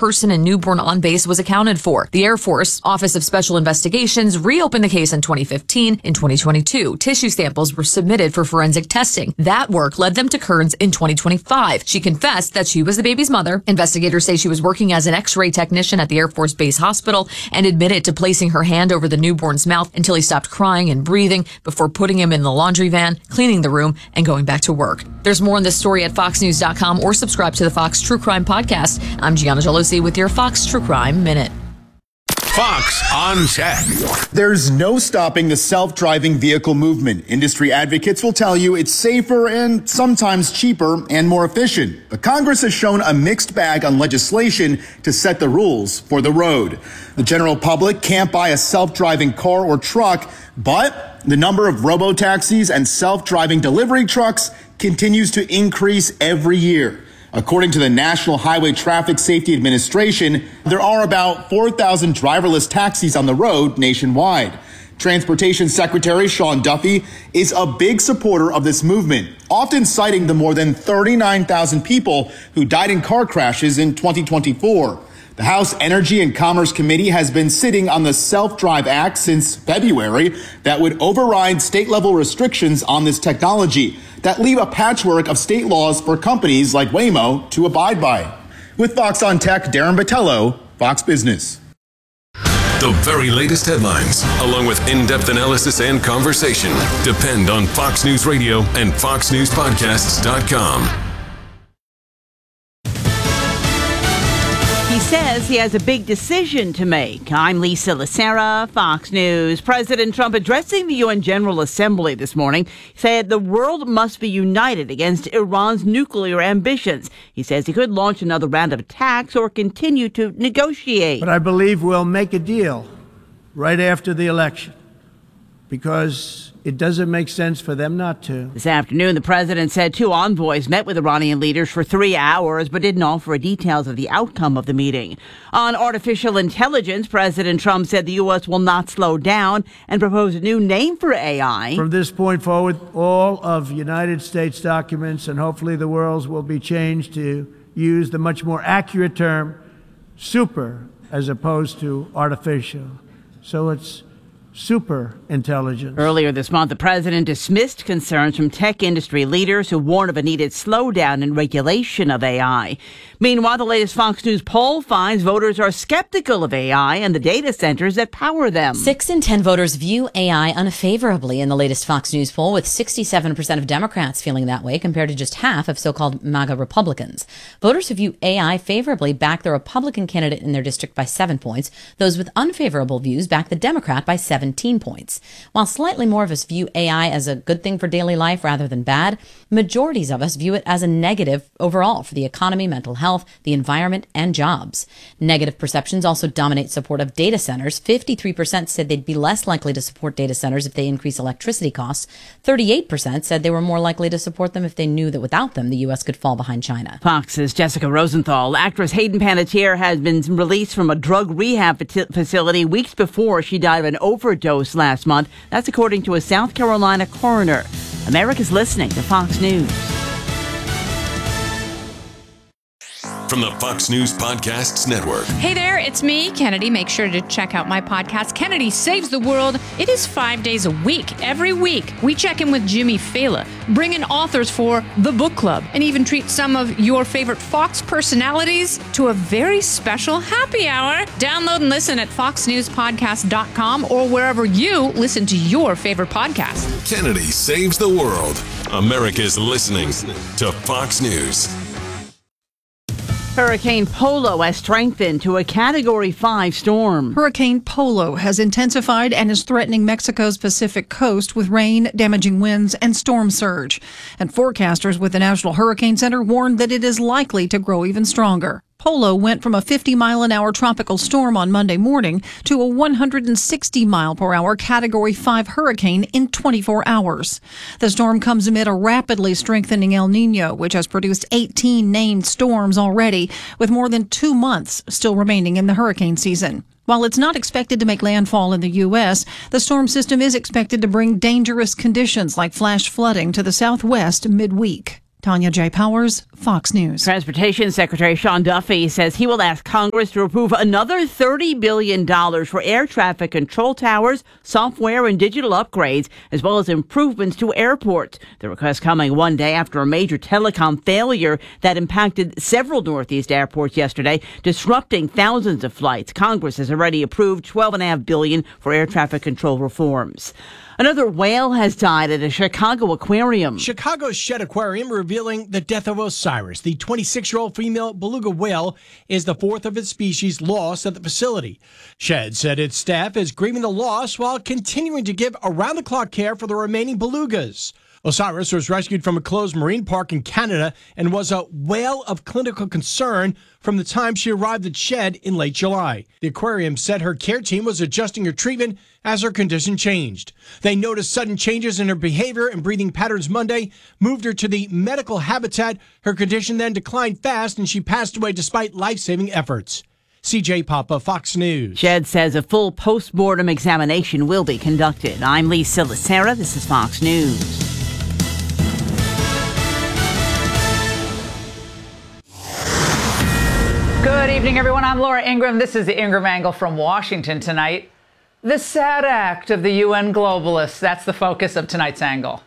person and newborn on base was accounted for. The Air Force Office of Special Investigations reopened the case in 2015. In 2022, tissue samples were submitted for forensic testing. That work led them to Kearns in 2025. She confessed that she was the baby's mother. Investigators say she was working as an X-ray technician at the Air Force Base Hospital and admitted to placing her hand over the newborn's mouth until he stopped crying and breathing before putting him in the laundry van, cleaning the room, and going back to work. There's more on this story at foxnews.com or subscribe to the Fox True Crime Podcast. I'm Gianna Gelosi with your Fox True Crime Minute. Fox on Tech. There's no stopping the self-driving vehicle movement. Industry advocates will tell you it's safer and sometimes cheaper and more efficient. But Congress has shown a mixed bag on legislation to set the rules for the road. The general public can't buy a self-driving car or truck, but the number of robo-taxis and self-driving delivery trucks continues to increase every year. According to the National Highway Traffic Safety Administration, there are about 4,000 driverless taxis on the road nationwide. Transportation Secretary Sean Duffy is a big supporter of this movement, often citing the more than 39,000 people who died in car crashes in 2024. The House Energy and Commerce Committee has been sitting on the Self-Drive Act since February that would override state-level restrictions on this technology that leave a patchwork of state laws for companies like Waymo to abide by. With Fox on Tech, Darren Botello, Fox Business. The very latest headlines, along with in-depth analysis and conversation, depend on Fox News Radio and FoxNewsPodcasts.com. He says he has a big decision to make. I'm Lisa Lacera, Fox News. President Trump, addressing the UN General Assembly this morning, said the world must be united against Iran's nuclear ambitions. He says he could launch another round of attacks or continue to negotiate. But I believe we'll make a deal right after the election, because it doesn't make sense for them not to. This afternoon, the president said two envoys met with Iranian leaders for 3 hours, but didn't offer details of the outcome of the meeting. On artificial intelligence, President Trump said the U.S. will not slow down and proposed a new name for AI. From this point forward, all of United States documents and hopefully the world's will be changed to use the much more accurate term super as opposed to artificial. So it's super intelligence. Earlier this month, the president dismissed concerns from tech industry leaders who warned of a needed slowdown in regulation of AI. Meanwhile, the latest Fox News poll finds voters are skeptical of AI and the data centers that power them. 6 in 10 voters view AI unfavorably in the latest Fox News poll, with 67% of Democrats feeling that way compared to just half of so-called MAGA Republicans. Voters who view AI favorably back the Republican candidate in their district by 7 points. Those with unfavorable views back the Democrat by 17 points. While slightly more of us view AI as a good thing for daily life rather than bad, majorities of us view it as a negative overall for the economy, mental health, the environment, and jobs. Negative perceptions also dominate support of data centers. 53% said they'd be less likely to support data centers if they increase electricity costs. 38% said they were more likely to support them if they knew that without them, the U.S. could fall behind China. Fox's Jessica Rosenthal. Actress Hayden Panettiere has been released from a drug rehab facility weeks before she died of an overdose last month. That's according to a South Carolina coroner. America's listening to Fox News. From the Fox News Podcasts Network. Hey there, it's me, Kennedy. Make sure to check out my podcast, Kennedy Saves the World. It is 5 days a week. Every week, we check in with Jimmy Fallon, bring in authors for the book club, and even treat some of your favorite Fox personalities to a very special happy hour. Download and listen at foxnewspodcast.com or wherever you listen to your favorite podcast. Kennedy Saves the World. America's listening to Fox News. Hurricane Polo has strengthened to a Category 5 storm. Hurricane Polo has intensified and is threatening Mexico's Pacific coast with rain, damaging winds, and storm surge. And forecasters with the National Hurricane Center warned that it is likely to grow even stronger. Polo went from a 50-mile-an-hour tropical storm on Monday morning to a 160-mile-per-hour Category 5 hurricane in 24 hours. The storm comes amid a rapidly strengthening El Niño, which has produced 18 named storms already, with more than 2 months still remaining in the hurricane season. While it's not expected to make landfall in the U.S., the storm system is expected to bring dangerous conditions like flash flooding to the southwest midweek. Tanya J. Powers, Fox News. Transportation Secretary Sean Duffy says he will ask Congress to approve another $30 billion for air traffic control towers, software, and digital upgrades, as well as improvements to airports. The request coming one day after a major telecom failure that impacted several Northeast airports yesterday, disrupting thousands of flights. Congress has already approved $12.5 billion for air traffic control reforms. Another whale has died at a Chicago aquarium. Chicago's Shedd Aquarium revealing the death of Osiris. The 26-year-old female beluga whale is the fourth of its species lost at the facility. Shedd said its staff is grieving the loss while continuing to give around-the-clock care for the remaining belugas. Osiris was rescued from a closed marine park in Canada and was a whale of clinical concern from the time she arrived at Shedd in late July. The aquarium said her care team was adjusting her treatment as her condition changed. They noticed sudden changes in her behavior and breathing patterns Monday, moved her to the medical habitat. Her condition then declined fast and she passed away despite life-saving efforts. CJ Papa, Fox News. Shedd says a full post-mortem examination will be conducted. I'm Lisa Lacera. This is Fox News. Good evening, everyone. I'm Laura Ingraham. This is the Ingraham Angle from Washington tonight. The sad act of the UN globalists. That's the focus of tonight's angle.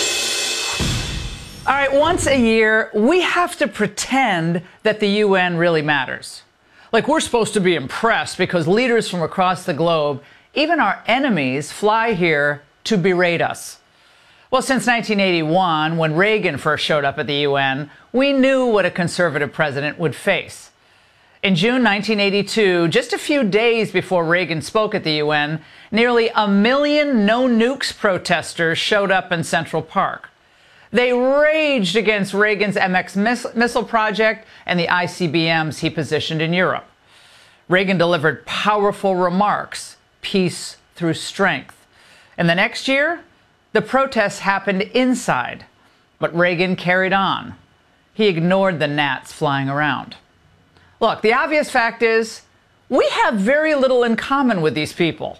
All right, once a year, we have to pretend that the UN really matters. Like we're supposed to be impressed because leaders from across the globe, even our enemies, fly here to berate us. Well, since 1981, when Reagan first showed up at the UN, we knew what a conservative president would face. In June 1982, just a few days before Reagan spoke at the UN, nearly 1 million no-nukes protesters showed up in Central Park. They raged against Reagan's MX missile project and the ICBMs he positioned in Europe. Reagan delivered powerful remarks, peace through strength. And the next year, the protests happened inside, but Reagan carried on. He ignored the gnats flying around. Look, the obvious fact is we have very little in common with these people.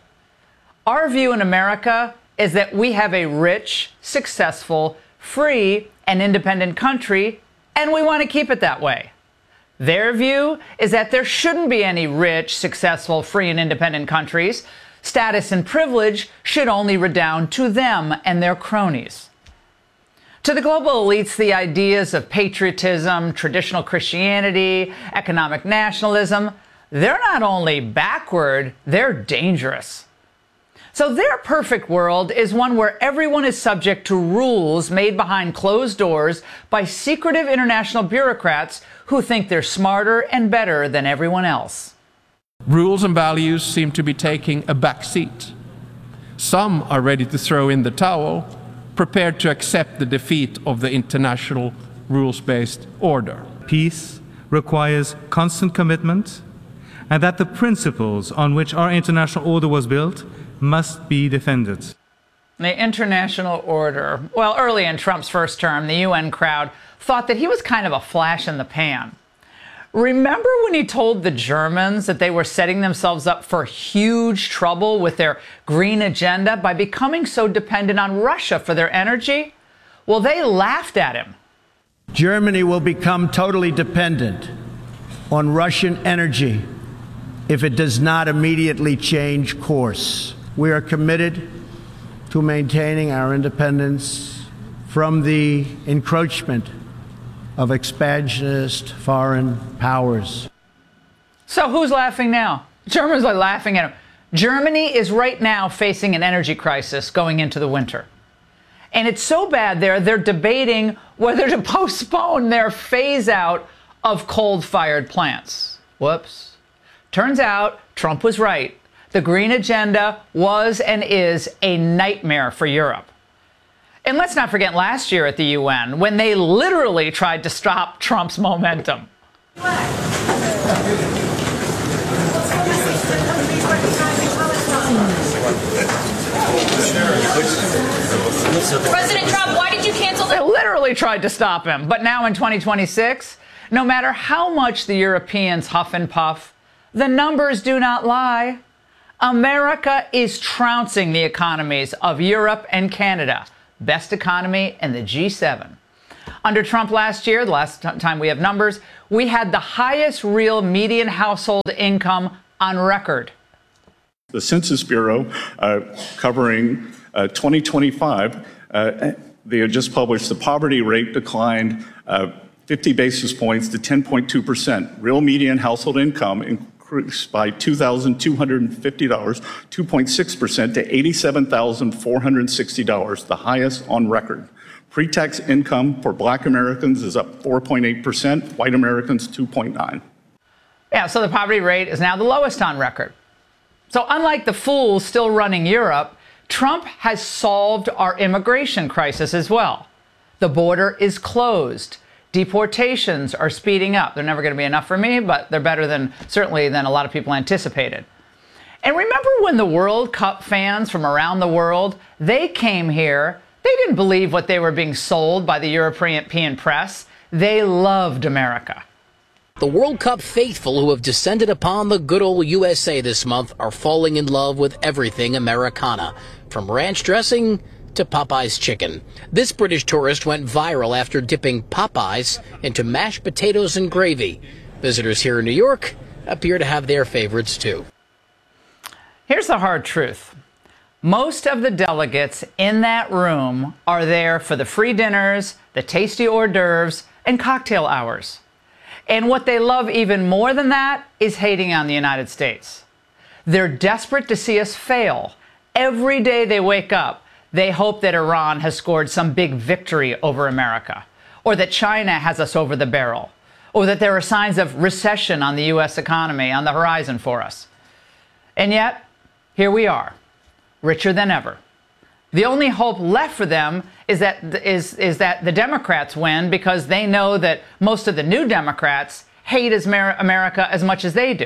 Our view in America is that we have a rich, successful, free, and independent country, and we want to keep it that way. Their view is that there shouldn't be any rich, successful, free, and independent countries. Status and privilege should only redound to them and their cronies. To the global elites, the ideas of patriotism, traditional Christianity, economic nationalism, they're not only backward, they're dangerous. So their perfect world is one where everyone is subject to rules made behind closed doors by secretive international bureaucrats who think they're smarter and better than everyone else. Rules and values seem to be taking a back seat. Some are ready to throw in the towel, prepared to accept the defeat of the international rules-based order. Peace requires constant commitment, and that the principles on which our international order was built must be defended. The international order. Well, early in Trump's first term, the UN crowd thought that he was kind of a flash in the pan. Remember when he told the Germans that they were setting themselves up for huge trouble with their green agenda by becoming so dependent on Russia for their energy? Well, they laughed at him. Germany will become totally dependent on Russian energy if it does not immediately change course. We are committed to maintaining our independence from the encroachment of expansionist foreign powers. So who's laughing now? Germans are laughing at him. Germany is right now facing an energy crisis going into the winter. And it's so bad there, they're debating whether to postpone their phase out of coal-fired plants. Whoops. Turns out Trump was right. The green agenda was and is a nightmare for Europe. And let's not forget last year at the UN, when they literally tried to stop Trump's momentum. President Trump, why did you cancel They literally tried to stop him. But now in 2026, no matter how much the Europeans huff and puff, the numbers do not lie. America is trouncing the economies of Europe and Canada. Best economy in the G7. Under Trump last year, the last time we have numbers, we had the highest real median household income on record. The Census Bureau, covering 2025, they had just published the poverty rate declined 50 basis points to 10.2%. Real median household income increased by $2,250, 2.6% to $87,460, the highest on record. Pre-tax income for Black Americans is up 4.8%, white Americans 2.9%. Yeah, so the poverty rate is now the lowest on record. So unlike the fools still running Europe, Trump has solved our immigration crisis as well. The border is closed. Deportations are speeding up. They're never going to be enough for me, but they're better than, certainly, than a lot of people anticipated. And remember when the World Cup fans from around the world, they came here, they didn't believe what they were being sold by the European press. They loved America. The World Cup faithful who have descended upon the good old USA this month are falling in love with everything Americana, from ranch dressing to Popeye's chicken. This British tourist went viral after dipping Popeyes into mashed potatoes and gravy. Visitors here in New York appear to have their favorites too. Here's the hard truth. Most of the delegates in that room are there for the free dinners, the tasty hors d'oeuvres, and cocktail hours. And what they love even more than that is hating on the United States. They're desperate to see us fail. Every day they wake up, they hope that Iran has scored some big victory over America, or that China has us over the barrel, or that there are signs of recession on the U.S. economy on the horizon for us. And yet, here we are, richer than ever. The only hope left for them is that the Democrats win, because they know that most of the new Democrats hate America as much as they do.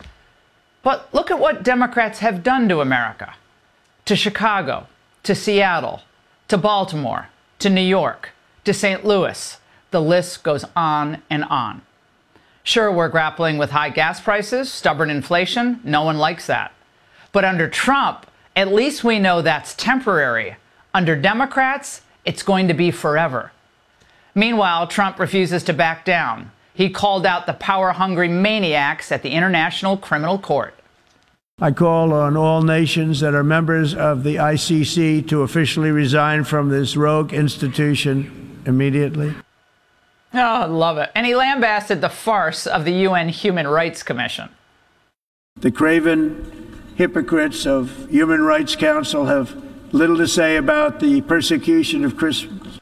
But look at what Democrats have done to America, to Chicago, to Seattle, to Baltimore, to New York, to St. Louis. The list goes on and on. Sure, we're grappling with high gas prices, stubborn inflation. No one likes that. But under Trump, at least we know that's temporary. Under Democrats, it's going to be forever. Meanwhile, Trump refuses to back down. He called out the power-hungry maniacs at the International Criminal Court. I call on all nations that are members of the ICC to officially resign from this rogue institution immediately. Oh, I love it. And he lambasted the farce of the UN Human Rights Commission. The craven hypocrites of Human Rights Council have little to say about the persecution of Christians.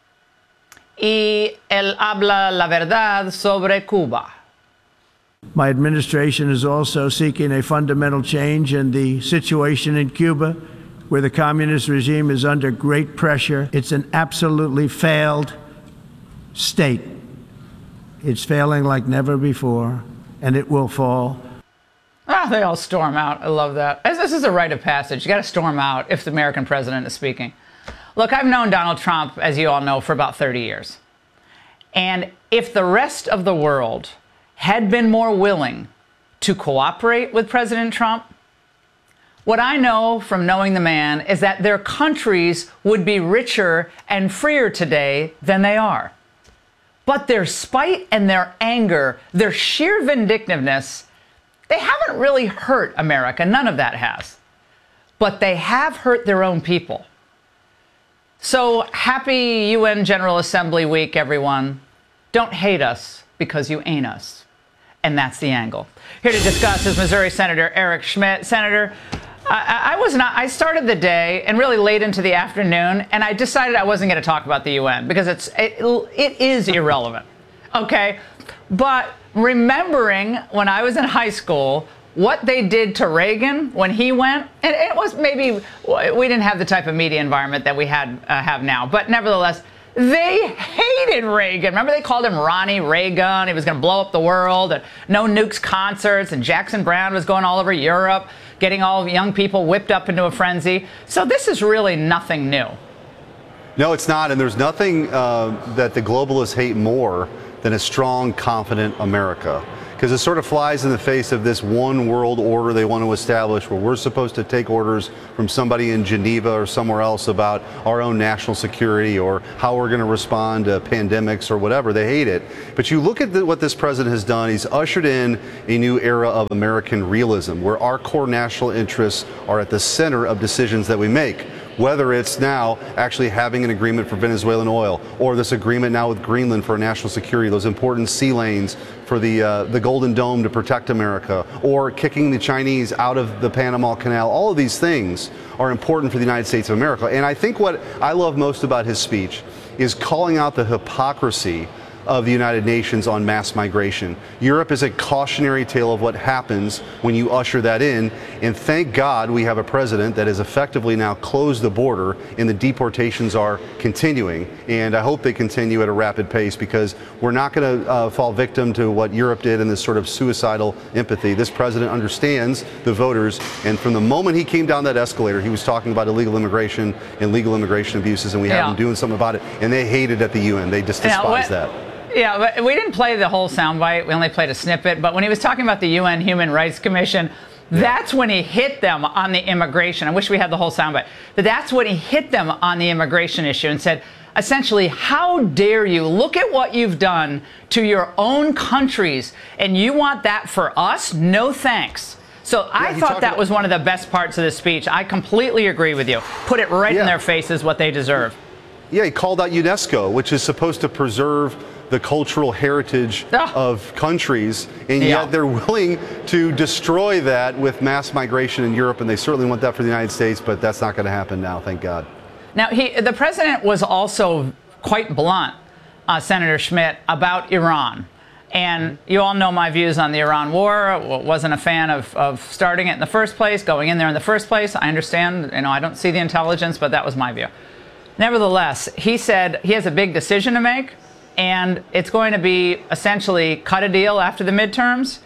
Y él habla la verdad sobre Cuba. My administration is also seeking a fundamental change in the situation in Cuba, where the communist regime is under great pressure. It's an absolutely failed state. It's failing like never before, and it will fall. They all storm out. I love that. This is a rite of passage. You got to storm out if the American president is speaking. Look, I've known Donald Trump, as you all know, for about 30 years. And if the rest of the world had been more willing to cooperate with President Trump, what I know from knowing the man is that their countries would be richer and freer today than they are. But their spite and their anger, their sheer vindictiveness, they haven't really hurt America. None of that has. But they have hurt their own people. So happy UN General Assembly week, everyone. Don't hate us because you ain't us. And that's the angle. Here to discuss is Missouri Senator Eric Schmitt. Senator, I started the day and really late into the afternoon, and I decided I wasn't going to talk about the UN because it is irrelevant. Okay? But remembering when I was in high school, what they did to Reagan when he went, and it was maybe, we didn't have the type of media environment that we have now, but nevertheless, they hated Reagan. Remember, they called him Ronnie Reagan. He was going to blow up the world. And no nukes concerts. And Jackson Browne was going all over Europe, getting all young people whipped up into a frenzy. So this is really nothing new. No, it's not. And there's nothing that the globalists hate more than a strong, confident America. because it sort of flies in the face of this one world order they want to establish, where we're supposed to take orders from somebody in Geneva or somewhere else about our own national security or how we're going to respond to pandemics or whatever. They hate it. But you look at what this president has done. He's ushered in a new era of American realism, where our core national interests are at the center of decisions that we make. Whether it's now actually having an agreement for Venezuelan oil, or this agreement now with Greenland for national security, those important sea lanes for the Golden Dome to protect America, or kicking the Chinese out of the Panama Canal. All of these things are important for the United States of America. And I think what I love most about his speech is calling out the hypocrisy of the United Nations on mass migration. Europe is a cautionary tale of what happens when you usher that in, and thank God we have a president that has effectively now closed the border and the deportations are continuing, and I hope they continue at a rapid pace, because we're not going to fall victim to what Europe did in this sort of suicidal empathy. This president understands the voters, and from the moment he came down that escalator, he was talking about illegal immigration and legal immigration abuses, and we have them doing something about it, and they hate it at the UN. They just despise that. Yeah, but we didn't play the whole soundbite. We only played a snippet. But when he was talking about the UN Human Rights Commission, that's when he hit them on the immigration. I wish we had the whole soundbite. But that's when he hit them on the immigration issue and said, essentially, how dare you? Look at what you've done to your own countries, and you want that for us? No thanks. So I thought that was one of the best parts of the speech. I completely agree with you. Put it right in their faces what they deserve. Yeah, he called out UNESCO, which is supposed to preserve the cultural heritage of countries, and yet they're willing to destroy that with mass migration in Europe, and they certainly want that for the United States, but that's not going to happen now, thank God. Now, the president was also quite blunt, Senator Schmidt, about Iran. And you all know my views on the Iran war. Wasn't a fan of starting it in the first place, going in there in the first place. I understand, I don't see the intelligence, but that was my view. Nevertheless, he said he has a big decision to make, and it's going to be essentially cut a deal after the midterms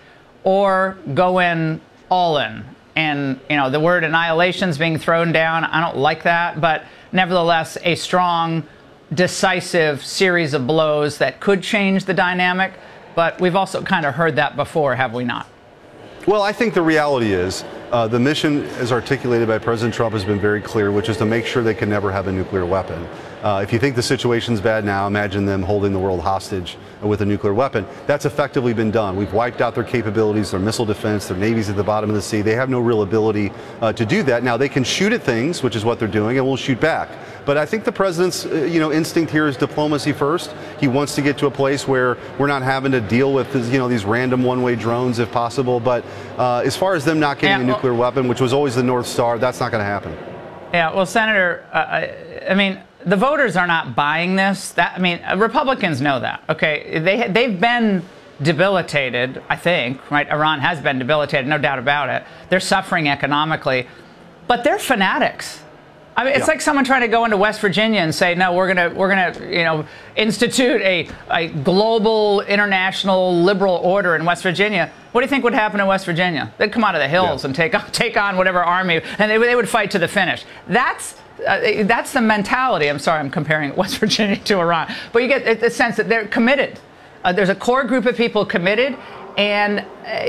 or go in all in. And, the word annihilation is being thrown down. I don't like that, but nevertheless, a strong, decisive series of blows that could change the dynamic. But we've also kind of heard that before, have we not? Well, I think the reality is the mission, as articulated by President Trump, has been very clear, which is to make sure they can never have a nuclear weapon. If you think the situation's bad now, imagine them holding the world hostage with a nuclear weapon. That's effectively been done. We've wiped out their capabilities, their missile defense, their navies at the bottom of the sea. They have no real ability to do that. Now, they can shoot at things, which is what they're doing, and we'll shoot back. But I think the president's instinct here is diplomacy first. He wants to get to a place where we're not having to deal with these random one-way drones if possible. But as far as them not getting a nuclear weapon, which was always the North Star, that's not going to happen. Yeah, well, Senator, the voters are not buying this. Republicans know that. Okay, they've been debilitated, I think, right? Iran has been debilitated, no doubt about it. They're suffering economically, but they're fanatics. It's like someone trying to go into West Virginia and say, no, we're gonna institute a global, international, liberal order in West Virginia. What do you think would happen in West Virginia? They'd come out of the hills and take on whatever army, and they would fight to the finish. That's the mentality. I'm sorry, I'm comparing West Virginia to Iran, but you get the sense that they're committed. There's a core group of people committed. And,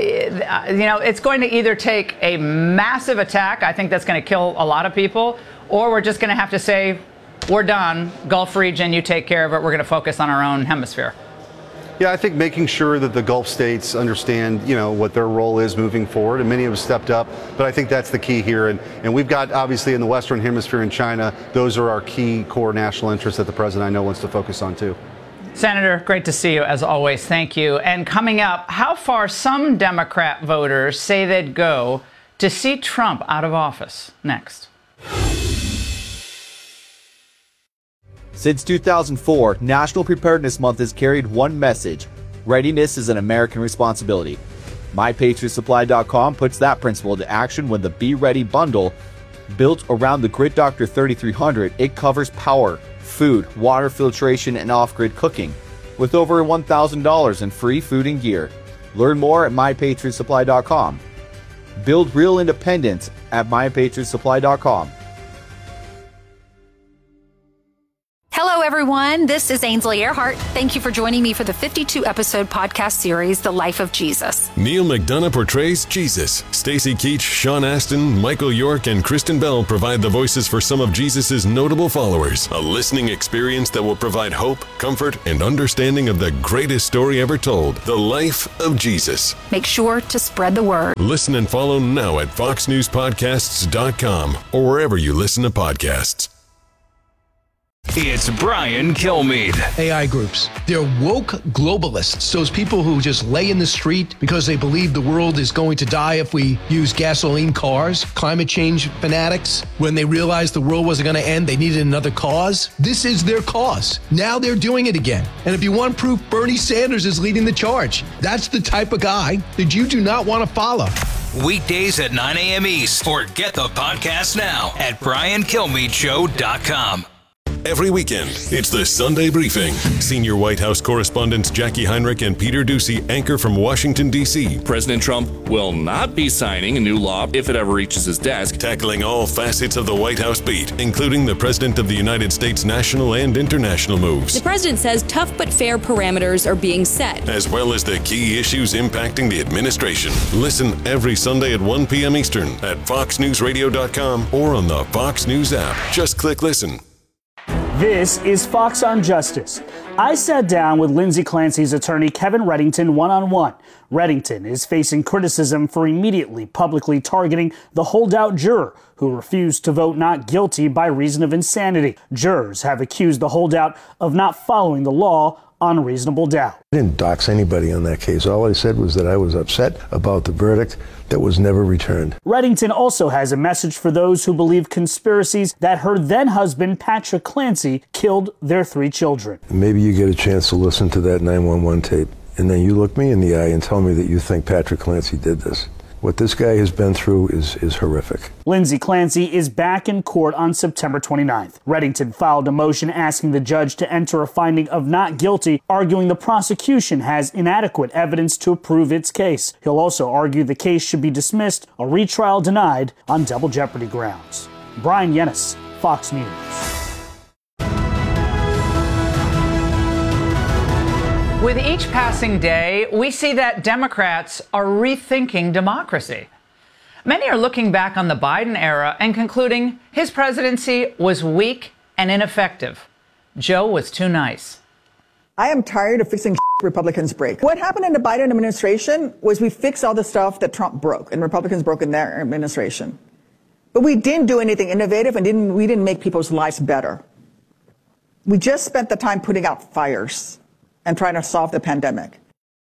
it's going to either take a massive attack, I think that's going to kill a lot of people, or we're just going to have to say, we're done, Gulf region, you take care of it, we're going to focus on our own hemisphere. Yeah, I think making sure that the Gulf states understand, what their role is moving forward, and many have stepped up, but I think that's the key here. And we've got, obviously, in the Western Hemisphere in China, those are our key core national interests that the president, I know, wants to focus on, too. Senator, great to see you, as always. Thank you. And coming up, how far some Democrat voters say they'd go to see Trump out of office. Next. Since 2004, National Preparedness Month has carried one message: readiness is an American responsibility. MyPatriotSupply.com puts that principle into action when the Be Ready bundle, built around the Grid Doctor 3300, it covers power, food, water filtration, and off-grid cooking, with over $1,000 in free food and gear. Learn more at MyPatriotSupply.com. Build real independence at MyPatriotSupply.com. Hello, everyone. everyone. This is Ainsley Earhart. Thank you for joining me for the 52-episode podcast series, The Life of Jesus. Neil McDonough portrays Jesus. Stacey Keach, Sean Astin, Michael York, and Kristen Bell provide the voices for some of Jesus' notable followers. A listening experience that will provide hope, comfort, and understanding of the greatest story ever told, The Life of Jesus. Make sure to spread the word. Listen and follow now at foxnewspodcasts.com or wherever you listen to podcasts. It's Brian Kilmeade. AI groups. They're woke globalists. Those people who just lay in the street because they believe the world is going to die if we use gasoline cars. Climate change fanatics. When they realized the world wasn't going to end, they needed another cause. This is their cause. Now they're doing it again. And if you want proof, Bernie Sanders is leading the charge. That's the type of guy that you do not want to follow. Weekdays at 9 a.m. East. Or get the podcast now at briankilmeadshow.com. Every weekend, it's the Sunday Briefing. Senior White House correspondents Jackie Heinrich and Peter Doocy anchor from Washington, D.C. President Trump will not be signing a new law if it ever reaches his desk. Tackling all facets of the White House beat, including the President of the United States national and international moves. The president says tough but fair parameters are being set, as well as the key issues impacting the administration. Listen every Sunday at 1 p.m. Eastern at foxnewsradio.com or on the Fox News app. Just click listen. This is Fox on Justice. I sat down with Lindsay Clancy's attorney Kevin Reddington one-on-one. Reddington is facing criticism for immediately publicly targeting the holdout juror who refused to vote not guilty by reason of insanity. Jurors have accused the holdout of not following the law on reasonable doubt. I didn't dox anybody on that case. All I said was that I was upset about the verdict that was never returned. Reddington also has a message for those who believe conspiracies that her then-husband, Patrick Clancy, killed their 3 children. Maybe you get a chance to listen to that 911 tape, and then you look me in the eye and tell me that you think Patrick Clancy did this. What this guy has been through is horrific. Lindsay Clancy is back in court on September 29th. Reddington filed a motion asking the judge to enter a finding of not guilty, arguing the prosecution has inadequate evidence to prove its case. He'll also argue the case should be dismissed, a retrial denied on double jeopardy grounds. Brian Yennis, Fox News. With each passing day, we see that Democrats are rethinking democracy. Many are looking back on the Biden era and concluding his presidency was weak and ineffective. Joe was too nice. I am tired of fixing Republicans break. What happened in the Biden administration was we fixed all the stuff that Trump broke and Republicans broke in their administration. But we didn't do anything innovative and we didn't make people's lives better. We just spent the time putting out fires and trying to solve the pandemic.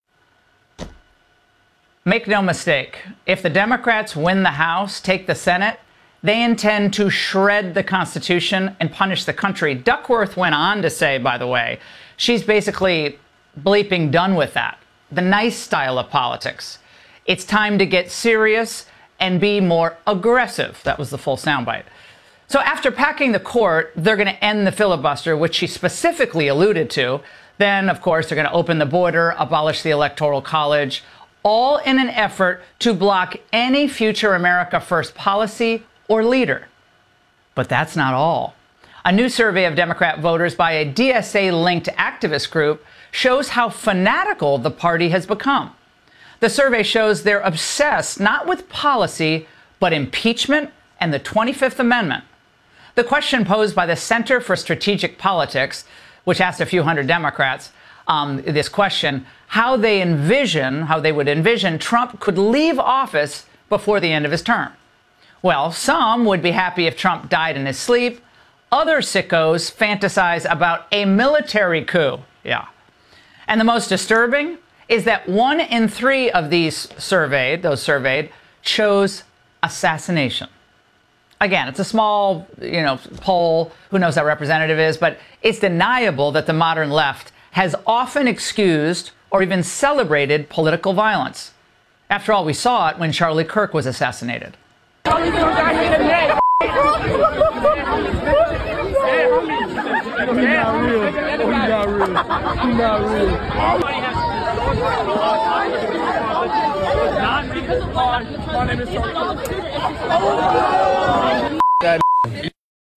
Make no mistake, if the Democrats win the House, take the Senate, they intend to shred the Constitution and punish the country. Duckworth went on to say, by the way, she's basically bleeping done with that. The nice style of politics. It's time to get serious and be more aggressive. That was the full soundbite. So after packing the court, they're going to end the filibuster, which she specifically alluded to. Then, of course, they're going to open the border, abolish the Electoral College, all in an effort to block any future America First policy or leader. But that's not all. A new survey of Democrat voters by a DSA-linked activist group shows how fanatical the party has become. The survey shows they're obsessed not with policy, but impeachment and the 25th Amendment. The question posed by the Center for Strategic Politics, which asked a few hundred Democrats this question, how they would envision Trump could leave office before the end of his term. Well, some would be happy if Trump died in his sleep. Other sickos fantasize about a military coup. Yeah. And the most disturbing is that 1 in 3 of those surveyed, chose assassination. Again, it's a small, poll. Who knows how representative it is, but it's deniable that the modern left has often excused or even celebrated political violence. After all, we saw it when Charlie Kirk was assassinated.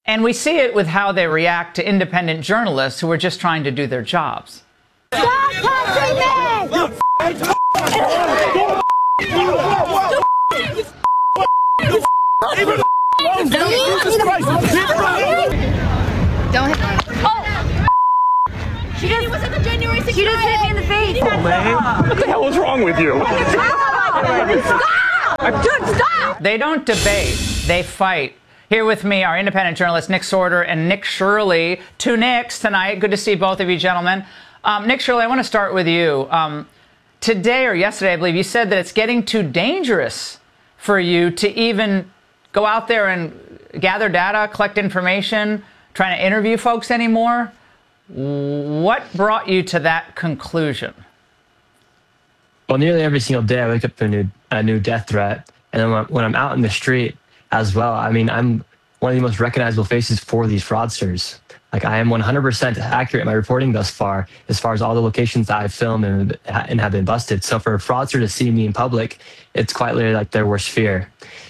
And we see it with how they react to independent journalists who are just trying to do their jobs. Stop touching me! Don't hit me. Oh! She just was at the January 6th. She just hit me in the face. Oh, man. What the hell is wrong with you? Stop! Dude, stop! They don't debate. They fight. Here with me are independent journalists Nick Sorter and Nick Shirley. Two Nicks tonight. Good to see both of you gentlemen. Nick Shirley, I want to start with you. Today or yesterday, I believe, you said that it's getting too dangerous for you to even go out there and gather data, collect information, trying to interview folks anymore. What brought you to that conclusion? Well, nearly every single day I wake up to a new death threat. And then when I'm out in the street as well, I mean, I'm one of the most recognizable faces for these fraudsters. Like, I am 100% accurate in my reporting thus far, as far as all the locations that I've filmed and have been busted. So for a fraudster to see me in public, it's quite literally like their worst fear.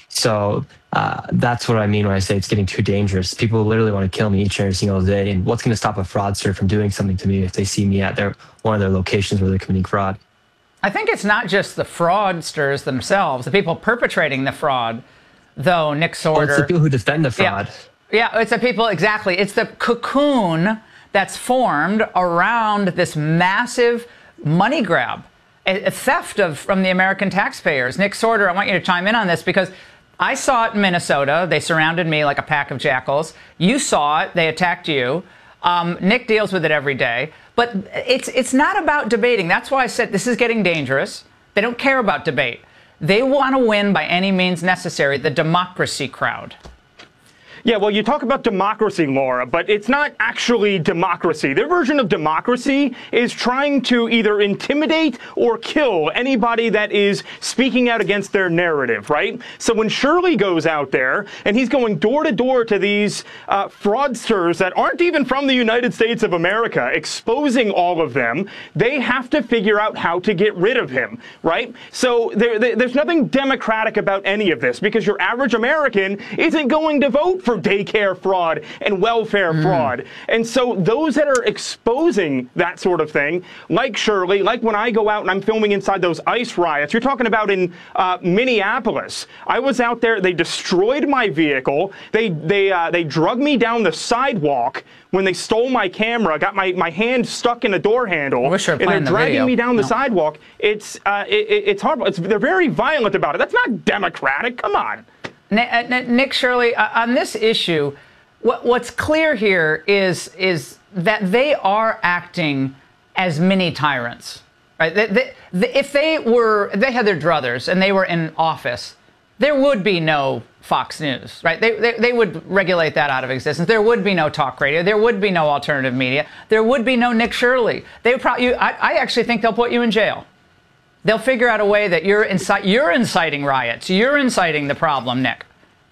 So that's what I mean when I say it's getting too dangerous. People literally want to kill me each and every single day. And what's going to stop a fraudster from doing something to me if they see me at one of their locations where they're committing fraud? I think it's not just the fraudsters themselves, the people perpetrating the fraud, though, Nick Sorter. Well, it's the people who defend the fraud. Yeah, it's the people, exactly. It's the cocoon that's formed around this massive money grab, a theft from the American taxpayers. Nick Sorter, I want you to chime in on this because I saw it in Minnesota. They surrounded me like a pack of jackals. You saw it. They attacked you. Nick deals with it every day. But it's not about debating. That's why I said this is getting dangerous. They don't care about debate. They want to win by any means necessary, the democracy crowd. Yeah, well, you talk about democracy, Laura, but it's not actually democracy. Their version of democracy is trying to either intimidate or kill anybody that is speaking out against their narrative, right? So when Shirley goes out there and he's going door to door to these fraudsters that aren't even from the United States of America, exposing all of them, they have to figure out how to get rid of him, right? So there's nothing democratic about any of this because your average American isn't going to vote for daycare fraud and welfare fraud. And so those that are exposing that sort of thing, like Shirley, like when I go out and I'm filming inside those ICE riots, you're talking about in Minneapolis. I was out there, they destroyed my vehicle, they drug me down the sidewalk when they stole my camera, got my hand stuck in a door handle, and they're dragging me down the sidewalk. It's horrible. They're very violent about it. That's not democratic. Come on. Nick Shirley, on this issue, what's clear here is that they are acting as mini tyrants, right? If they had their druthers and they were in office, there would be no Fox News, right? They would regulate that out of existence. There would be no talk radio. There would be no alternative media. There would be no Nick Shirley. They would I actually think they'll put you in jail. They'll figure out a way that you're inciting riots. You're inciting the problem, Nick.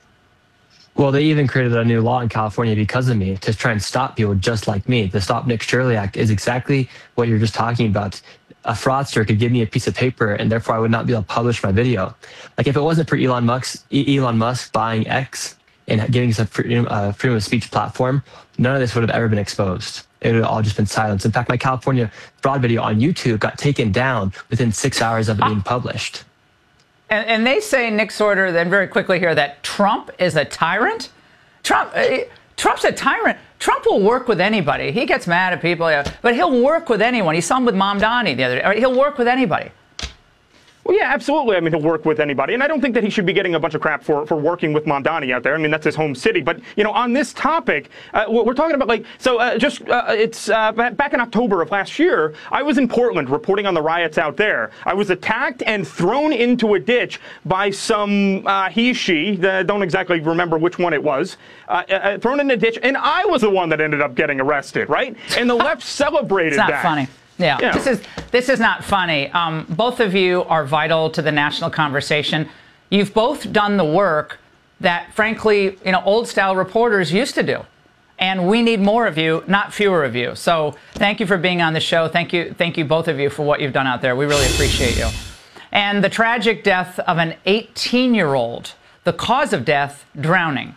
Well, they even created a new law in California because of me to try and stop people just like me. The Stop Nick Shirley Act is exactly what you're just talking about. A fraudster could give me a piece of paper and therefore I would not be able to publish my video. Like if it wasn't for Elon Musk buying X and giving us a freedom of speech platform, none of this would have ever been exposed. It would have all just been silenced. In fact, my California fraud video on YouTube got taken down within 6 hours of it being published. And they say, Nick Sorter, then very quickly here, that Trump is a tyrant? Trump's a tyrant. Trump will work with anybody. He gets mad at people, but he'll work with anyone. He saw him with Mamdani the other day. He'll work with anybody. Well, yeah, absolutely. I mean, he'll work with anybody. And I don't think that he should be getting a bunch of crap for working with Mamdani out there. I mean, that's his home city. But, you know, on this topic, we're talking about, like, so it's back in October of last year, I was in Portland reporting on the riots out there. I was attacked and thrown into a ditch by some she, don't exactly remember which one it was, thrown in a ditch. And I was the one that ended up getting arrested, right? And the left celebrated that. It's not funny. Yeah. This is not funny. Both of you are vital to the national conversation. You've both done the work that, frankly, old-style reporters used to do. And we need more of you, not fewer of you. So thank you for being on the show. Thank you, both of you, for what you've done out there. We really appreciate you. And the tragic death of an 18-year-old, the cause of death, drowning.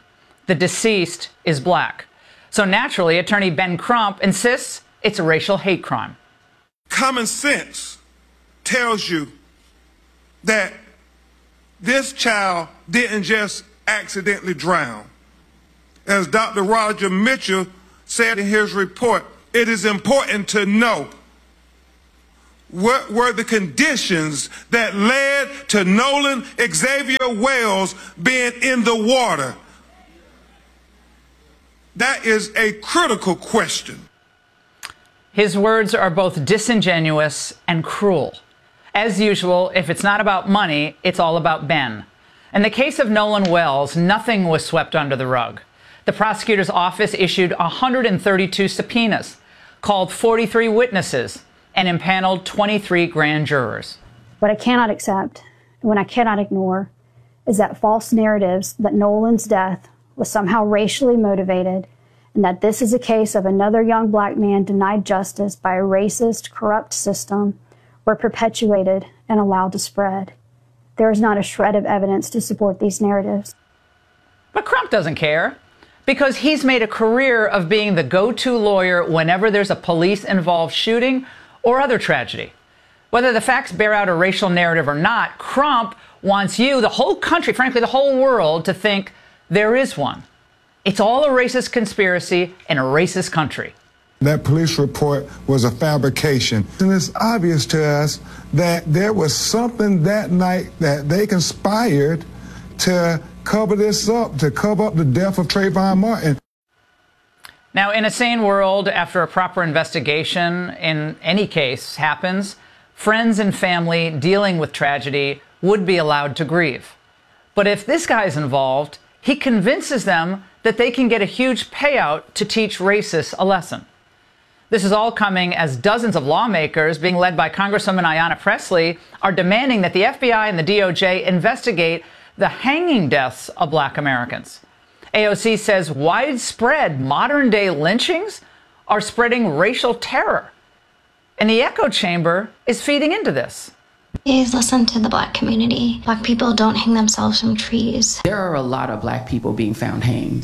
The deceased is black. So naturally, attorney Ben Crump insists it's a racial hate crime. Common sense tells you that this child didn't just accidentally drown. As Dr. Roger Mitchell said in his report, it is important to know what were the conditions that led to Nolan Xavier Wells being in the water. That is a critical question. His words are both disingenuous and cruel. As usual, if it's not about money, it's all about Ben. In the case of Nolan Wells, nothing was swept under the rug. The prosecutor's office issued 132 subpoenas, called 43 witnesses, and impaneled 23 grand jurors. What I cannot accept, and what I cannot ignore, is that false narratives that Nolan's death was somehow racially motivated, and that this is a case of another young black man denied justice by a racist, corrupt system were perpetuated and allowed to spread. There is not a shred of evidence to support these narratives. But Crump doesn't care, because he's made a career of being the go-to lawyer whenever there's a police-involved shooting or other tragedy. Whether the facts bear out a racial narrative or not, Crump wants you, the whole country, frankly, the whole world, to think there is one. It's all a racist conspiracy in a racist country. That police report was a fabrication. And it's obvious to us that there was something that night that they conspired to cover this up, to cover up the death of Trayvon Martin. Now, in a sane world, after a proper investigation in any case happens, friends and family dealing with tragedy would be allowed to grieve. But if this guy's involved, he convinces them that they can get a huge payout to teach racists a lesson. This is all coming as dozens of lawmakers, being led by Congresswoman Ayanna Pressley, are demanding that the FBI and the DOJ investigate the hanging deaths of black Americans. AOC says widespread modern-day lynchings are spreading racial terror. And the echo chamber is feeding into this. Please listen to the black community. Black people don't hang themselves from trees. There are a lot of black people being found hanged.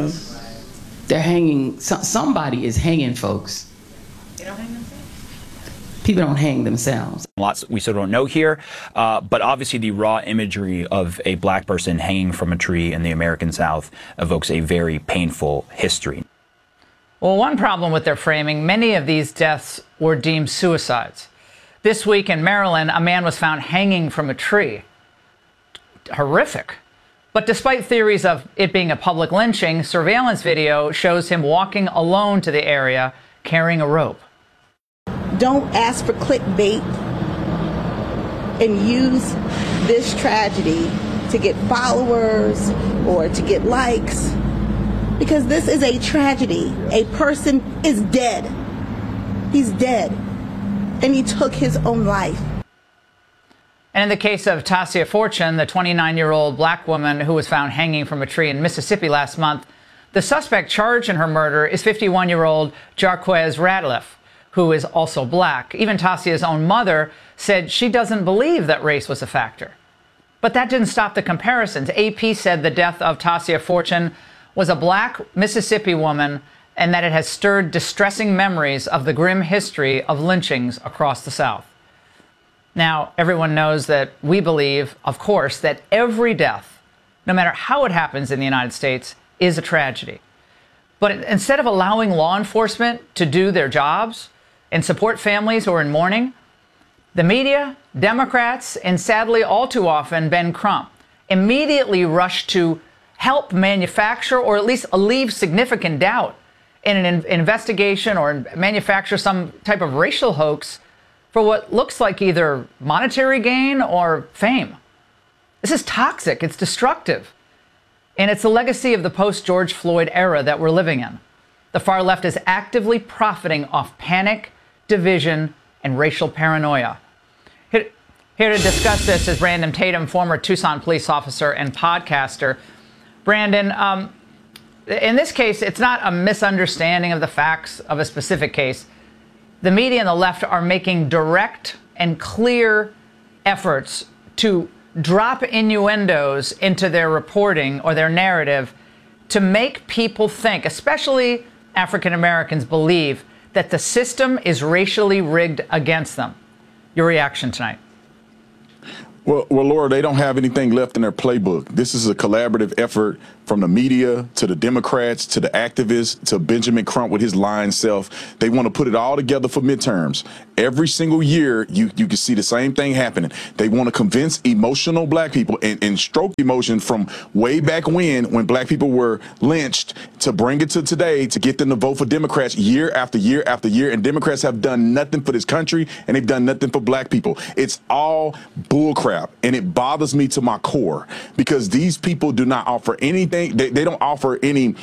They're hanging, somebody is hanging folks. They don't hang themselves? People don't hang themselves. Lots we still don't know here, but obviously the raw imagery of a black person hanging from a tree in the American South evokes a very painful history. Well, one problem with their framing, many of these deaths were deemed suicides. This week in Maryland, a man was found hanging from a tree. Horrific. But despite theories of it being a public lynching, surveillance video shows him walking alone to the area carrying a rope. Don't ask for clickbait and use this tragedy to get followers or to get likes, because this is a tragedy. A person is dead. He's dead, and he took his own life. And in the case of Tasia Fortune, the 29-year-old black woman who was found hanging from a tree in Mississippi last month, the suspect charged in her murder is 51-year-old Jarquez Ratliff, who is also black. Even Tasia's own mother said she doesn't believe that race was a factor. But that didn't stop the comparisons. AP said the death of Tasia Fortune was a black Mississippi woman and that it has stirred distressing memories of the grim history of lynchings across the South. Now, everyone knows that we believe, of course, that every death, no matter how it happens in the United States, is a tragedy. But instead of allowing law enforcement to do their jobs and support families who are in mourning, the media, Democrats, and sadly all too often Ben Crump, immediately rush to help manufacture or at least alleviate significant doubt in an investigation or manufacture some type of racial hoax for what looks like either monetary gain or fame. This is toxic. It's destructive. And it's a legacy of the post-George Floyd era that we're living in. The far left is actively profiting off panic, division, and racial paranoia. Here to discuss this is Brandon Tatum, former Tucson police officer and podcaster. Brandon, in this case, it's not a misunderstanding of the facts of a specific case. The media and the left are making direct and clear efforts to drop innuendos into their reporting or their narrative to make people think, especially African Americans, believe that the system is racially rigged against them. Your reaction tonight? Well, Laura, they don't have anything left in their playbook. This is a collaborative effort from the media to the Democrats to the activists to Benjamin Crump with his lying self. They want to put it all together for midterms. Every single year, you can see the same thing happening. They want to convince emotional black people and stroke emotion from way back when black people were lynched to bring it to today to get them to vote for Democrats year after year after year. And Democrats have done nothing for this country, and they've done nothing for black people. It's all bullcrap, and it bothers me to my core because these people do not offer anything. They don't offer any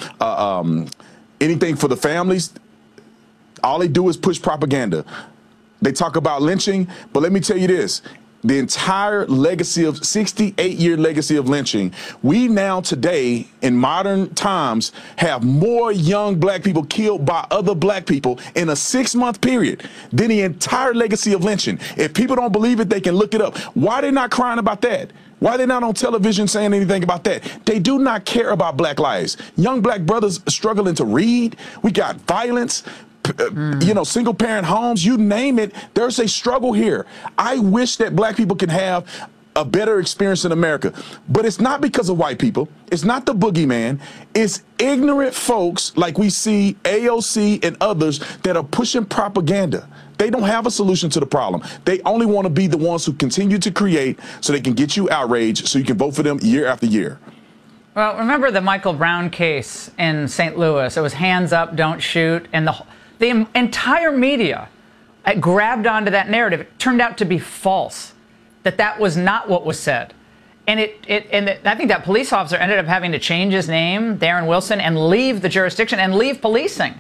anything for the families. All they do is push propaganda. They talk about lynching, but let me tell you this. The entire legacy of 68-year legacy of lynching, we now today in modern times have more young black people killed by other black people in a 6-month period than the entire legacy of lynching. If people don't believe it, they can look it up. Why are they not crying about that? Why are they not on television saying anything about that? They do not care about black lives. Young black brothers struggling to read. We got violence. Single parent homes, you name it, there's a struggle here. I wish that black people can have a better experience in America, but it's not because of white people. It's not the boogeyman. It's ignorant folks like we see AOC and others that are pushing propaganda. They don't have a solution to the problem. They only want to be the ones who continue to create so they can get you outraged so you can vote for them year after year. Well, remember the Michael Brown case in St. Louis? It was hands up, don't shoot, and the entire media grabbed onto that narrative. It turned out to be false, that was not what was said. And I think that police officer ended up having to change his name, Darren Wilson, and leave the jurisdiction and leave policing.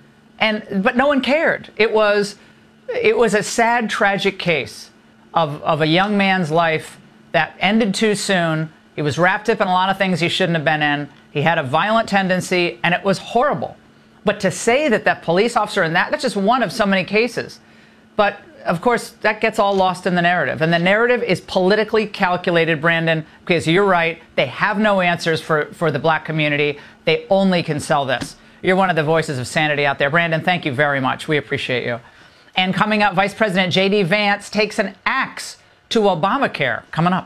But no one cared. It was a sad, tragic case of a young man's life that ended too soon. He was wrapped up in a lot of things he shouldn't have been in. He had a violent tendency, and it was horrible. But to say that police officer that's just one of so many cases. But, of course, that gets all lost in the narrative. And the narrative is politically calculated, Brandon, because you're right. They have no answers for the black community. They only can sell this. You're one of the voices of sanity out there. Brandon, thank you very much. We appreciate you. And coming up, Vice President J.D. Vance takes an axe to Obamacare. Coming up.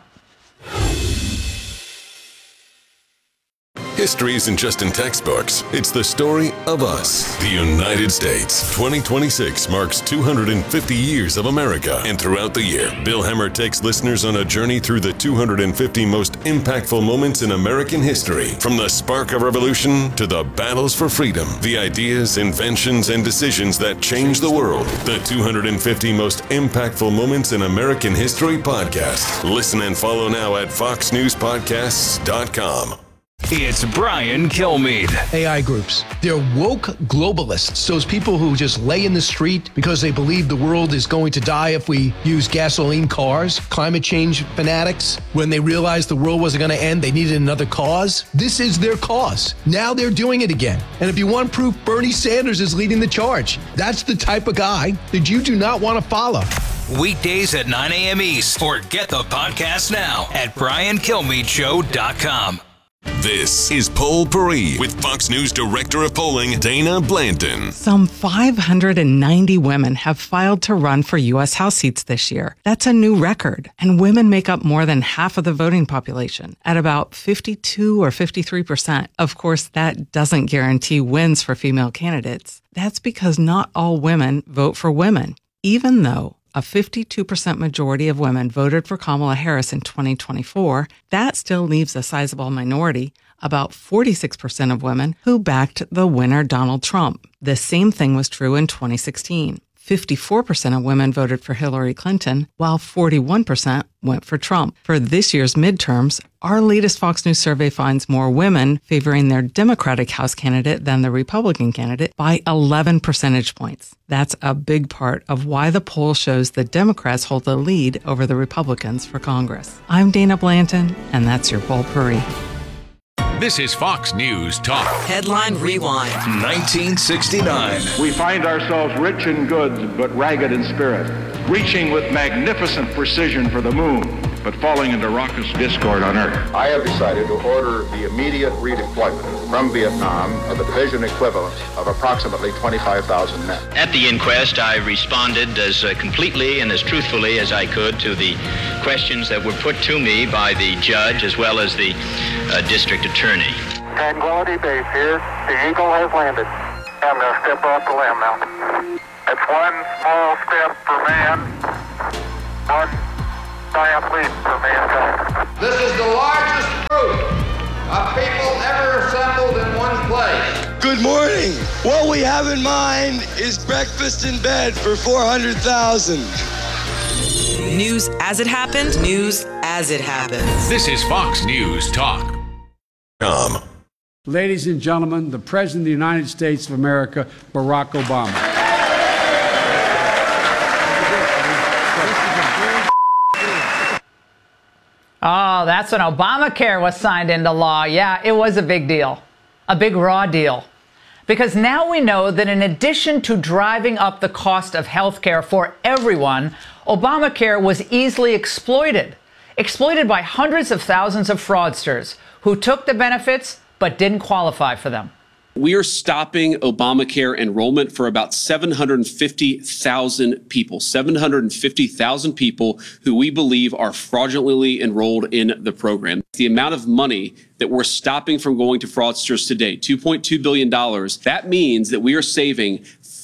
History isn't just in textbooks. It's the story of us, the United States. 2026 marks 250 years of America. And throughout the year, Bill Hemmer takes listeners on a journey through the 250 most impactful moments in American history. From the spark of revolution to the battles for freedom, the ideas, inventions, and decisions that changed the world. The 250 most impactful moments in American history podcast. Listen and follow now at foxnewspodcasts.com. It's Brian Kilmeade. AI groups. They're woke globalists. Those people who just lay in the street because they believe the world is going to die if we use gasoline cars. Climate change fanatics. When they realized the world wasn't going to end, they needed another cause. This is their cause. Now they're doing it again. And if you want proof, Bernie Sanders is leading the charge. That's the type of guy that you do not want to follow. Weekdays at 9 a.m. East, or get the podcast now at BrianKilmeadeShow.com. This is Poll Paris with Fox News Director of Polling, Dana Blanton. Some 590 women have filed to run for U.S. House seats this year. That's a new record. And women make up more than half of the voting population, at about 52 or 53%. Of course, that doesn't guarantee wins for female candidates. That's because not all women vote for women, even though a 52% majority of women voted for Kamala Harris in 2024, that still leaves a sizable minority, about 46% of women, who backed the winner Donald Trump. The same thing was true in 2016. 54% of women voted for Hillary Clinton, while 41% went for Trump. For this year's midterms, our latest Fox News survey finds more women favoring their Democratic House candidate than the Republican candidate by 11 percentage points. That's a big part of why the poll shows the Democrats hold the lead over the Republicans for Congress. I'm Dana Blanton, and that's your Poll Paris. This is Fox News Talk. Headline Rewind. 1969. We find ourselves rich in goods, but ragged in spirit, reaching with magnificent precision for the moon, but falling into raucous discord on Earth. I have decided to order the immediate redeployment from Vietnam of the division equivalent of approximately 25,000 men. At the inquest, I responded as completely and as truthfully as I could to the questions that were put to me by the judge as well as the district attorney. Tranquility Base here. The Eagle has landed. I'm going to step off the limb now. It's one small step for man, one giant leap for mankind. This is the largest group of people ever assembled in one place. Good morning. What we have in mind is breakfast in bed for 400,000. News as it happened, news as it happens. This is Fox News Talk. Ladies and gentlemen, the President of the United States of America, Barack Obama. Oh, that's when Obamacare was signed into law. Yeah, it was a big deal, a big raw deal. Because now we know that in addition to driving up the cost of health care for everyone, Obamacare was easily exploited by hundreds of thousands of fraudsters who took the benefits but didn't qualify for them. We are stopping Obamacare enrollment for about 750,000 people, 750,000 people who we believe are fraudulently enrolled in the program. The amount of money that we're stopping from going to fraudsters today, $2.2 billion, that means that we are saving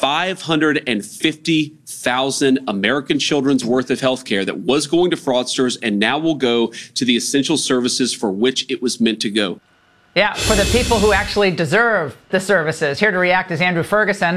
550,000 American children's worth of health care that was going to fraudsters and now will go to the essential services for which it was meant to go. Yeah, for the people who actually deserve the services. Here to react is Andrew Ferguson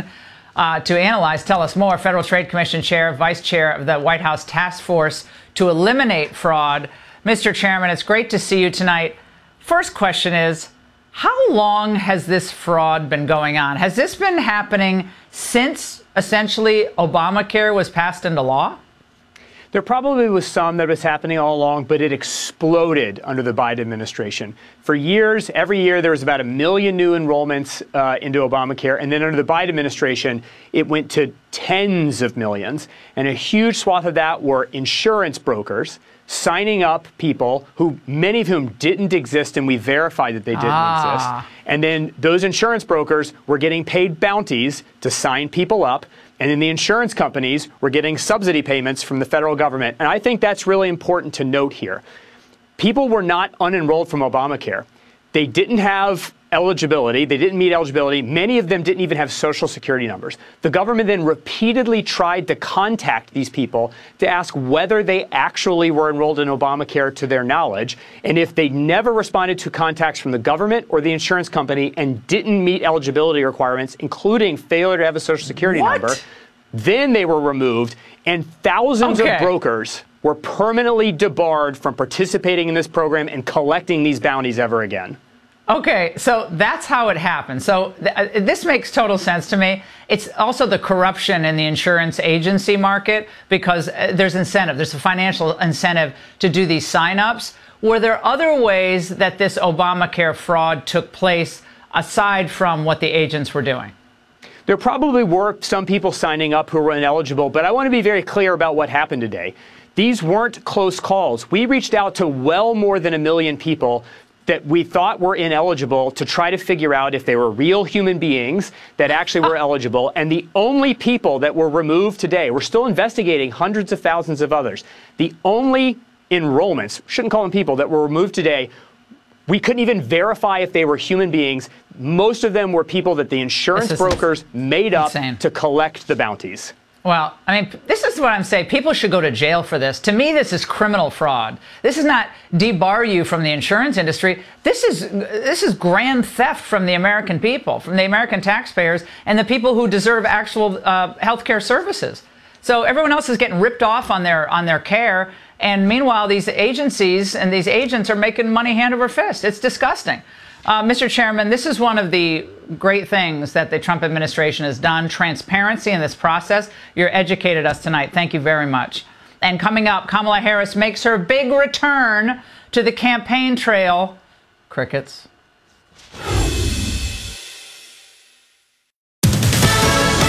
to analyze. Tell us more. Federal Trade Commission Chair, Vice Chair of the White House Task Force to Eliminate Fraud. Mr. Chairman, it's great to see you tonight. First question is, how long has this fraud been going on? Has this been happening since essentially Obamacare was passed into law? There probably was some that was happening all along, but it exploded under the Biden administration. For years, every year, there was about 1 million new enrollments into Obamacare. And then under the Biden administration, it went to tens of millions. And a huge swath of that were insurance brokers signing up people who many of whom didn't exist, and we verified that they didn't exist. And then those insurance brokers were getting paid bounties to sign people up. And then the insurance companies were getting subsidy payments from the federal government. And I think that's really important to note here. People were not unenrolled from Obamacare. They didn't have eligibility. They didn't meet eligibility. Many of them didn't even have Social Security numbers. The government then repeatedly tried to contact these people to ask whether they actually were enrolled in Obamacare to their knowledge. And if they never responded to contacts from the government or the insurance company and didn't meet eligibility requirements, including failure to have a Social Security number, then they were removed. And thousands of brokers were permanently debarred from participating in this program and collecting these bounties ever again. Okay, so that's how it happened. So this makes total sense to me. It's also the corruption in the insurance agency market because there's incentive. There's a financial incentive to do these signups. Were there other ways that this Obamacare fraud took place aside from what the agents were doing? There probably were some people signing up who were ineligible, but I want to be very clear about what happened today. These weren't close calls. We reached out to well more than 1 million people that we thought were ineligible to try to figure out if they were real human beings that actually were eligible. And the only people that were removed today, we're still investigating hundreds of thousands of others. The only enrollments, shouldn't call them people, that were removed today, we couldn't even verify if they were human beings. Most of them were people that the insurance brokers made up to collect the bounties. Well, I mean, this is what I'm saying. People should go to jail for this. To me, this is criminal fraud. This is not debar you from the insurance industry. This is grand theft from the American people, from the American taxpayers, and the people who deserve actual health care services. So everyone else is getting ripped off on their care, and meanwhile, these agencies and these agents are making money hand over fist. It's disgusting. Mr. Chairman, this is one of the great things that the Trump administration has done, transparency in this process. You're educated us tonight. Thank you very much. And coming up, Kamala Harris makes her big return to the campaign trail. Crickets.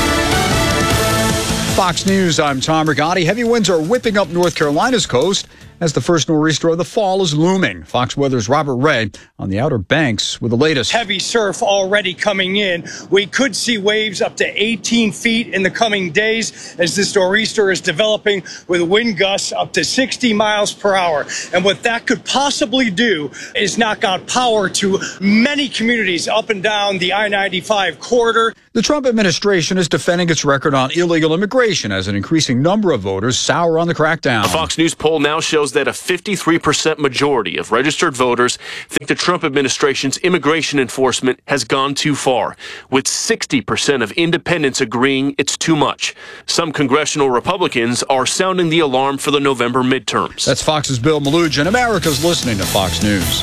Fox News, I'm Tom Rigotti. Heavy winds are whipping up North Carolina's coast as the first nor'easter of the fall is looming. Fox Weather's Robert Ray on the Outer Banks with the latest. Heavy surf already coming in. We could see waves up to 18 feet in the coming days as this nor'easter is developing with wind gusts up to 60 miles per hour. And what that could possibly do is knock out power to many communities up and down the I-95 corridor. The Trump administration is defending its record on illegal immigration as an increasing number of voters sour on the crackdown. A Fox News poll now shows that a 53% majority of registered voters think the Trump administration's immigration enforcement has gone too far, with 60% of independents agreeing it's too much. Some congressional Republicans are sounding the alarm for the November midterms. That's Fox's Bill Malugin. America's listening to Fox News.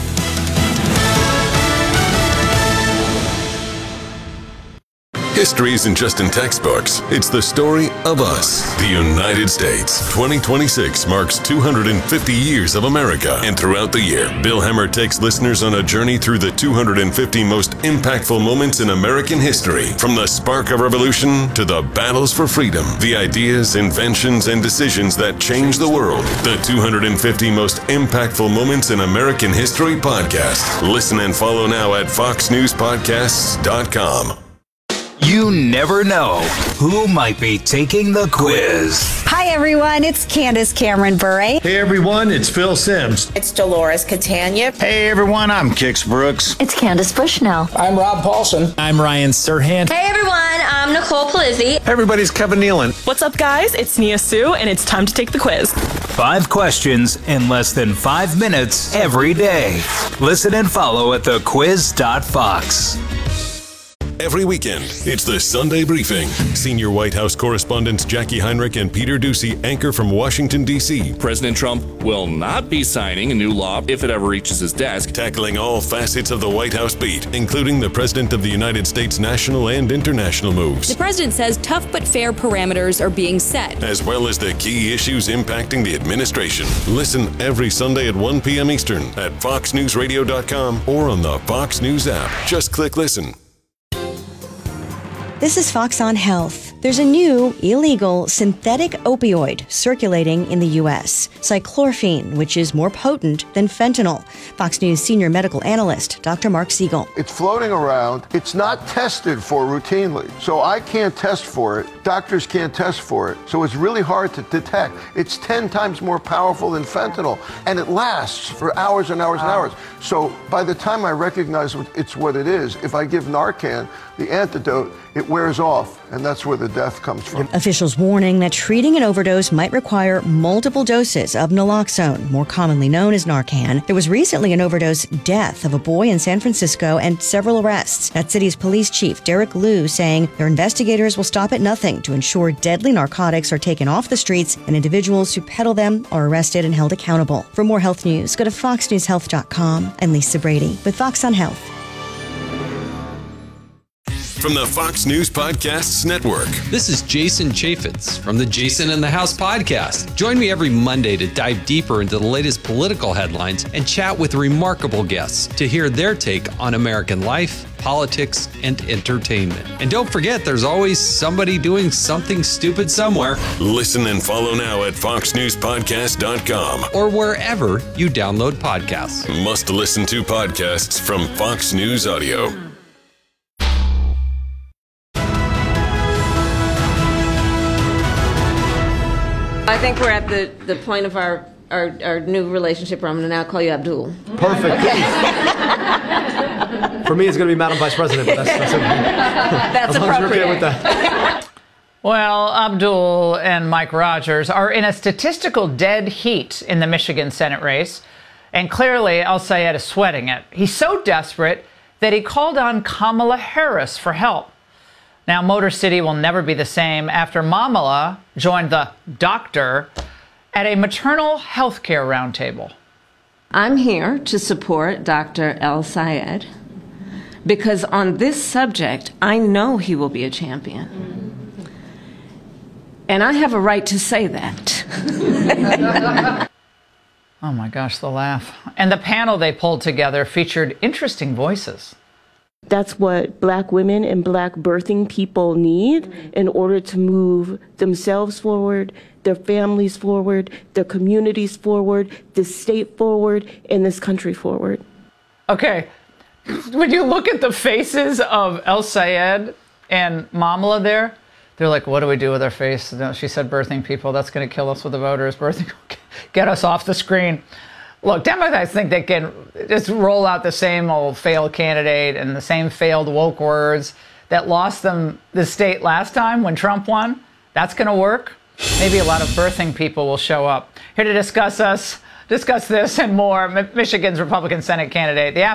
History isn't just in textbooks. It's the story of us, the United States. 2026 marks 250 years of America. And throughout the year, Bill Hemmer takes listeners on a journey through the 250 most impactful moments in American history. From the spark of revolution to the battles for freedom, the ideas, inventions, and decisions that changed the world. The 250 most impactful moments in American history podcast. Listen and follow now at foxnewspodcasts.com. You never know who might be taking the quiz. Hi, everyone. It's Candace Cameron Bure. Hey, everyone. It's Phil Sims. It's Dolores Catania. Hey, everyone. I'm Kix Brooks. It's Candace Bushnell. I'm Rob Paulson. I'm Ryan Serhant. Hey, everyone. I'm Nicole Palizzi. Hey, everybody's Kevin Nealon. What's up, guys? It's Nia Sue, and it's time to take the quiz. 5 questions in less than 5 minutes every day. Listen and follow at thequiz.fox. Every weekend, it's the Sunday Briefing. Senior White House correspondents Jackie Heinrich and Peter Doocy anchor from Washington, D.C. President Trump will not be signing a new law if it ever reaches his desk. Tackling all facets of the White House beat, including the President of the United States' national and international moves. The president says tough but fair parameters are being set, as well as the key issues impacting the administration. Listen every Sunday at 1 p.m. Eastern at foxnewsradio.com or on the Fox News app. Just click listen. This is Fox on Health. There's a new, illegal, synthetic opioid circulating in the U.S., cyclorphine, which is more potent than fentanyl. Fox News senior medical analyst, Dr. Mark Siegel. It's floating around. It's not tested for routinely. So I can't test for it. Doctors can't test for it. So it's really hard to detect. It's 10 times more powerful than fentanyl, and it lasts for hours and hours and hours. So by the time I recognize it's what it is, if I give Narcan, the antidote, it wears off, and that's where the death comes from. Officials warning that treating an overdose might require multiple doses of naloxone, more commonly known as Narcan. There was recently an overdose death of a boy in San Francisco and several arrests. That city's police chief, Derek Liu, saying their investigators will stop at nothing to ensure deadly narcotics are taken off the streets and individuals who peddle them are arrested and held accountable. For more health news, go to foxnewshealth.com. I'm Lisa Brady with Fox on Health. From the Fox News Podcasts Network. This is Jason Chaffetz from the Jason in the House podcast. Join me every Monday to dive deeper into the latest political headlines and chat with remarkable guests to hear their take on American life, politics, and entertainment. And don't forget, there's always somebody doing something stupid somewhere. Listen and follow now at foxnewspodcast.com or wherever you download podcasts. Must listen to podcasts from Fox News Audio. I think we're at the point of our new relationship where I'm going to now call you Abdul. Perfect. Okay. For me, it's going to be Madam Vice President, but that's okay. That's appropriate. With that. Well, Abdul and Mike Rogers are in a statistical dead heat in the Michigan Senate race. And clearly, Al-Sayed is sweating it. He's so desperate that he called on Kamala Harris for help. Now, Motor City will never be the same after Mamala joined the doctor at a maternal health care roundtable. I'm here to support Dr. Al-Sayed because on this subject, I know he will be a champion. And I have a right to say that. Oh my gosh, the laugh. And the panel they pulled together featured interesting voices. That's what Black women and Black birthing people need in order to move themselves forward, their families forward, their communities forward, this state forward, and this country forward. Okay, when you look at the faces of El Sayed and Mamla there, they're like, what do we do with our face? No, she said birthing people, that's going to kill us with the voters. Birthing, get us off the screen. Look, Democrats think they can just roll out the same old failed candidate and the same failed woke words that lost them the state last time when Trump won. That's going to work. Maybe a lot of birthing people will show up. Here to discuss this and more, Michigan's Republican Senate candidate, the